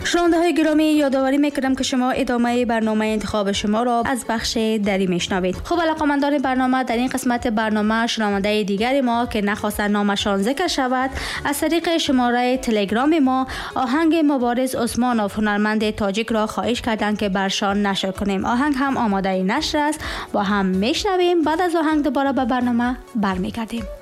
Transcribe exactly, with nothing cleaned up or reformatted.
شنونده های گرامی، یادآوری میکنم که شما ادامه برنامه انتخاب شما را از بخش دری میشنوید. خب علاقه‌مندان برنامه، در این قسمت برنامه شنونده دیگری ما که نخواستن نامشان ذکر شود از طریق شماره تلگرام ما آهنگ مبارز عثمانوف هنرمند تاجیک را خواهش کردند که برشان نشر کنیم. آهنگ هم آماده نشر است، با هم میشنویم. بعد از آهنگ دوباره به برنامه برمیگردیم.